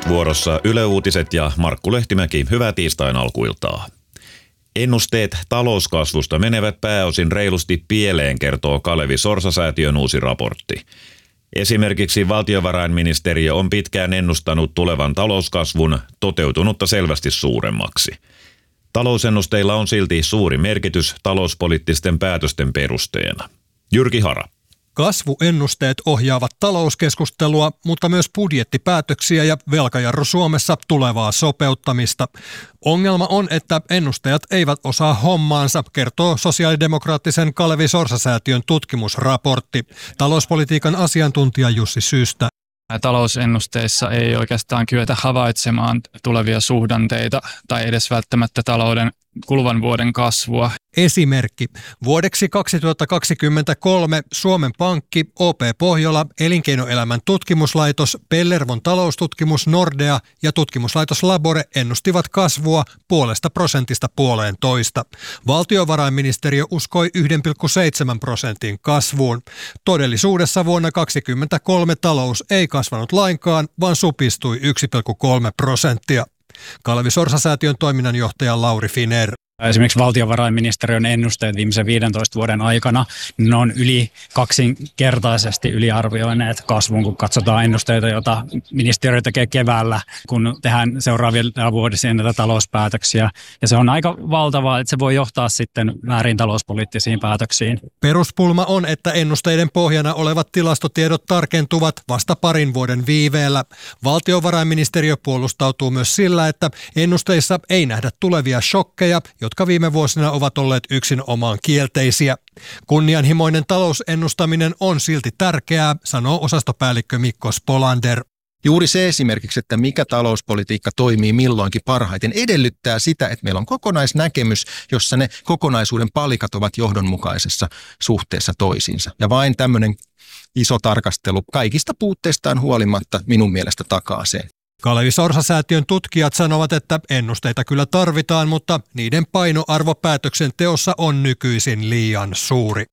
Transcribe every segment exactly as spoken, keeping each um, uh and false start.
Nyt vuorossa Yle Uutiset ja Markku Lehtimäki. Hyvää tiistain alkuiltaa. Ennusteet talouskasvusta menevät pääosin reilusti pieleen, kertoo Kalevi Sorsa-säätiön uusi raportti. Esimerkiksi valtiovarainministeriö on pitkään ennustanut tulevan talouskasvun toteutunutta selvästi suuremmaksi. Talousennusteilla on silti suuri merkitys talouspoliittisten päätösten perusteena. Jyrki Hara. Kasvuennusteet ohjaavat talouskeskustelua, mutta myös budjettipäätöksiä ja velkajarru Suomessa tulevaa sopeuttamista. Ongelma on, että ennustajat eivät osaa hommaansa, kertoo sosiaalidemokraattisen Kalevi Sorsa-säätiön tutkimusraportti. Talouspolitiikan asiantuntija Jussi Syystä. Talousennusteissa ei oikeastaan kyetä havaitsemaan tulevia suhdanteita tai edes välttämättä talouden kuluvan vuoden kasvua. Esimerkki. Vuodeksi kaksituhattakaksikymmentäkolme Suomen Pankki, O P Pohjola, Elinkeinoelämän tutkimuslaitos, Pellervon taloustutkimus Nordea ja tutkimuslaitos Labore ennustivat kasvua puolesta prosentista puoleen toista. Valtiovarainministeriö uskoi yksi pilkku seitsemän prosentin kasvuun. Todellisuudessa vuonna kaksituhattakaksikymmentäkolme talous ei kasvanut lainkaan, vaan supistui yksi pilkku kolme prosenttia. Kalevi Sorsa-säätiön toiminnanjohtaja Lauri Finer. Esimerkiksi valtiovarainministeriön ennusteet viimeisen viidentoista vuoden aikana, ne on yli kaksinkertaisesti yliarvioineet kasvun, kun katsotaan ennusteita, joita ministeriö tekee keväällä, kun tehdään seuraavia vuodisia näitä talouspäätöksiä. Ja se on aika valtavaa, että se voi johtaa sitten väärin talouspoliittisiin päätöksiin. Peruspulma on, että ennusteiden pohjana olevat tilastotiedot tarkentuvat vasta parin vuoden viiveellä. Valtiovarainministeriö puolustautuu myös sillä, että ennusteissa ei nähdä tulevia shokkeja, jotka viime vuosina ovat olleet yksin omaan kielteisiä. Kunnianhimoinen talousennustaminen on silti tärkeää, sanoo osastopäällikkö Mikko Spolander. Juuri se esimerkiksi, että mikä talouspolitiikka toimii milloinkin parhaiten, edellyttää sitä, että meillä on kokonaisnäkemys, jossa ne kokonaisuuden palikat ovat johdonmukaisessa suhteessa toisiinsa. Ja vain tämmöinen iso tarkastelu kaikista puutteistaan huolimatta minun mielestä takaa sen. Kalevi Sorsa-säätiön tutkijat sanovat, että ennusteita kyllä tarvitaan, mutta niiden painoarvo päätöksenteossa on nykyisin liian suuri.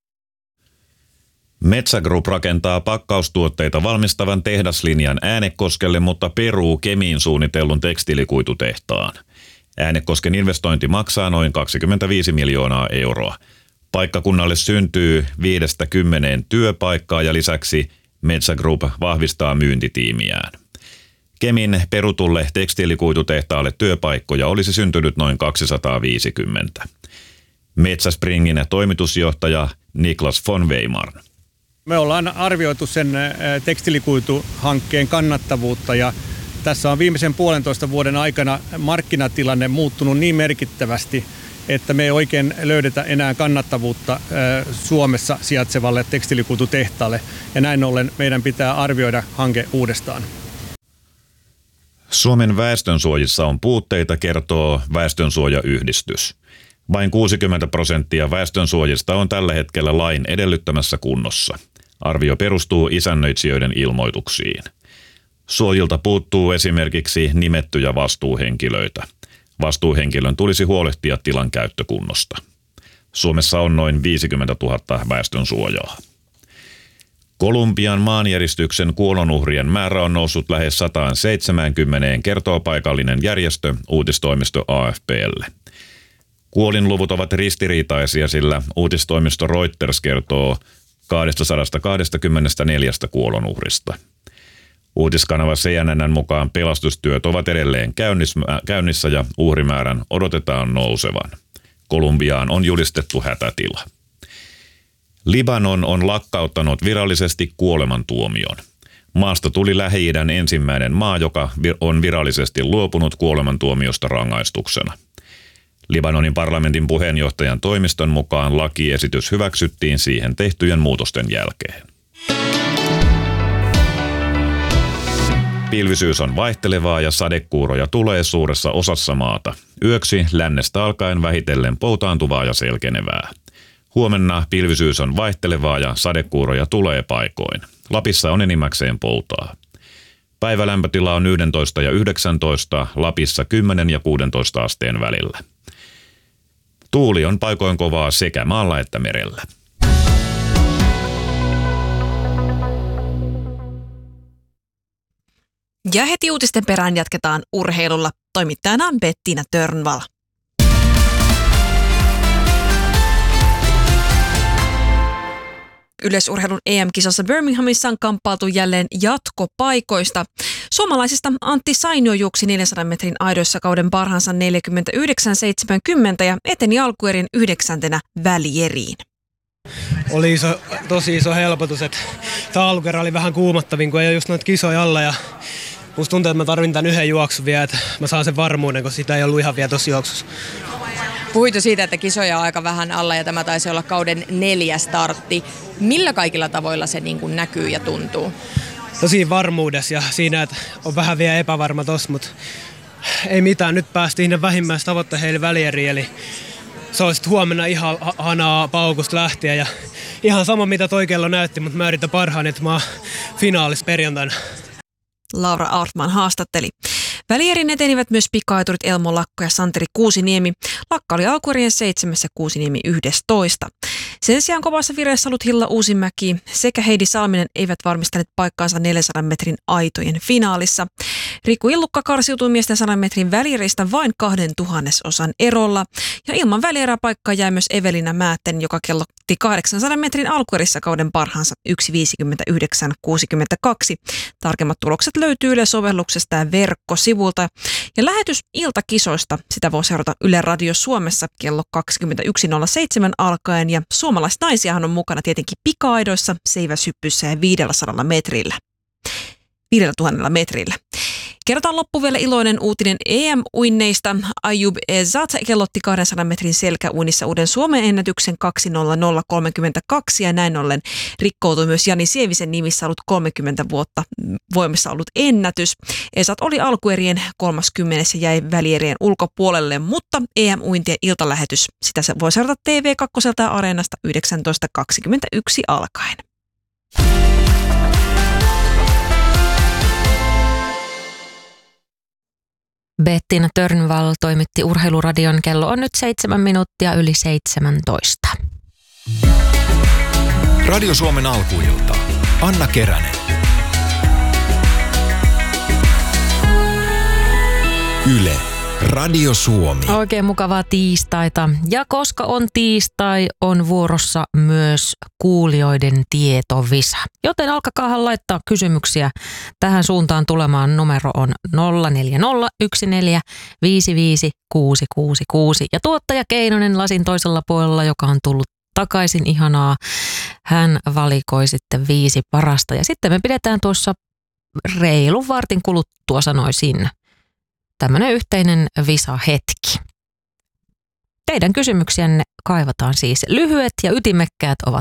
Metsä Group rakentaa pakkaustuotteita valmistavan tehdaslinjan Äänekoskelle, mutta peruu Kemiin suunnitellun tekstiilikuitutehtaan. Äänekosken investointi maksaa noin kaksikymmentäviisi miljoonaa euroa. Paikkakunnalle syntyy viidestä kymmeneen työpaikkaa ja lisäksi Metsä Group vahvistaa myyntitiimiään. Kemin perutulle tekstiilikuitutehtaalle työpaikkoja olisi syntynyt noin kaksisataaviisikymmentä. Metsäspringin toimitusjohtaja Niklas von Weimarn. Me ollaan arvioitu sen tekstiilikuituhankkeen kannattavuutta ja tässä on viimeisen puolentoista vuoden aikana markkinatilanne muuttunut niin merkittävästi, että me ei oikein löydetä enää kannattavuutta Suomessa sijaitsevalle tekstiilikuitutehtaalle ja näin ollen meidän pitää arvioida hanke uudestaan. Suomen väestönsuojissa on puutteita, kertoo Väestönsuojayhdistys. Vain kuusikymmentä prosenttia väestönsuojista on tällä hetkellä lain edellyttämässä kunnossa. Arvio perustuu isännöitsijöiden ilmoituksiin. Suojilta puuttuu esimerkiksi nimettyjä vastuuhenkilöitä. Vastuuhenkilön tulisi huolehtia tilan käyttökunnosta. Suomessa on noin viisikymmentätuhatta väestönsuojaa. Kolumbian maanjäristyksen kuolonuhrien määrä on noussut lähes sata seitsemänkymmentä, kertoo paikallinen järjestö uutistoimisto A F P:lle. Kuolinluvut ovat ristiriitaisia, sillä uutistoimisto Reuters kertoo kaksisataakaksikymmentäneljä kuolonuhrista. Uutiskanava C N N:n mukaan pelastustyöt ovat edelleen käynnissä ja uhrimäärän odotetaan nousevan. Kolumbiaan on julistettu hätätila. Libanon on lakkauttanut virallisesti kuolemantuomion. Maasta tuli Lähi-idän ensimmäinen maa, joka on virallisesti luopunut kuolemantuomiosta rangaistuksena. Libanonin parlamentin puheenjohtajan toimiston mukaan lakiesitys hyväksyttiin siihen tehtyjen muutosten jälkeen. Pilvisyys on vaihtelevaa ja sadekuuroja tulee suuressa osassa maata. Yöksi lännestä alkaen vähitellen poutaantuvaa ja selkenevää. Huomenna pilvisyys on vaihtelevaa ja sadekuuroja tulee paikoin. Lapissa on enimmäkseen poutaa. Päivälämpötila on yksitoista ja yhdeksäntoista, Lapissa kymmenen ja kuusitoista asteen välillä. Tuuli on paikoin kovaa sekä maalla että merellä. Ja heti uutisten perään jatketaan urheilulla. Toimittajana on Bettina Törnvall. Yleisurheilun E M-kisassa Birminghamissa on kamppailtu jälleen jatkopaikoista. Suomalaisista Antti Sainio juoksi neljänsadan metrin aidoissa kauden parhaansa neljäkymmentäyhdeksän seitsemänkymmentä ja eteni alkuerien yhdeksäntenä välieriin. Oli iso, tosi iso helpotus, että tämä alkuerä oli vähän kuumottavin, kun ei ole just noita kisoja alla ja musta tuntuu, että mä tarvin tämän yhden juoksun vielä, että mä saan sen varmuuden, kun sitä ei ollut ihan vielä tossa juoksussa. Puhuit jo siitä, että kisoja on aika vähän alla ja tämä taisi olla kauden neljäs startti. Millä kaikilla tavoilla se niin kuin näkyy ja tuntuu? Tosi varmuudessa ja siinä, että on vähän vielä epävarma tossa, mutta ei mitään. Nyt päästiin ne vähimmäistavoitteisiin välieriin, eli se olisi huomenna ihan hanaa paukusta lähtien ja ihan sama mitä toi kello näytti, mutta mä yritän parhaani, että mä oon finaalissa perjantaina. Laura Artman haastatteli. Välierin etenivät myös pikaiturit Elmo Lakko ja Santeri Kuusiniemi. Lakka oli alkuerien seitsemäs ja Kuusiniemi yksitoista. Sen sijaan kovassa vireessä ollut Hilla Uusimäki sekä Heidi Salminen eivät varmistaneet paikkaansa neljänsadan metrin aitojen finaalissa. Riku Illukka karsiutui miesten sadan metrin välieristä vain kahden tuhannesosan erolla. Ja ilman välieräpaikkaa jäi myös Evelina Määtten, joka kellotti kahdeksansadan metrin alkuerissä kauden parhaansa yksi viisikymmentäyhdeksän kuusikymmentäkaksi. Tarkemmat tulokset löytyy Yle sovelluksesta ja verkkosivulta. Ja lähetys iltakisoista, sitä voi seurata Yle Radio Suomessa kello kaksikymmentäyksi nolla seitsemän alkaen. Ja suomalaisnaisiahan on mukana tietenkin pika-aidoissa, seiväshyppyssä ja viidelläsadalla metrillä. viidellä tuhannella metrillä. Kerrotaan loppu vielä iloinen uutinen E M-uinneista. Ayub Ezat kellotti kahdensadan metrin selkäuinnissa uuden Suomen ennätyksen kaksi nolla nolla kolmekymmentäkaksi ja näin ollen rikkoutui myös Jani Sievisen nimissä ollut kolmekymmentä vuotta voimassa ollut ennätys. Ezat oli alkuerien kolmaskymmenes ja jäi välierien ulkopuolelle, mutta E M-uintien iltalähetys, sitä se voi seurata T V kaksi ja Areenasta yhdeksäntoista kaksikymmentäyksi alkaen. Bettina Törnvall toimitti Urheiluradion. Kello on nyt seitsemän minuuttia yli seitsemäntoista. Radio Suomen alkuilta. Anna Keränen. Yle. Radio Suomi. Oikein mukavaa tiistaita. Ja koska on tiistai, on vuorossa myös kuulijoiden tietovisa. Joten alkakaahan laittaa kysymyksiä tähän suuntaan tulemaan. Numero on nolla neljä nolla yksi neljä viisi viisi kuusi kuusi kuusi. Ja tuottaja Keinonen lasin toisella puolella, joka on tullut takaisin, ihanaa. Hän valikoi sitten viisi parasta. Ja sitten me pidetään tuossa reilun vartin kuluttua, sanoisin, tämmöinen yhteinen visa-hetki. Teidän kysymyksiänne kaivataan siis. Lyhyet ja ytimekkäät ovat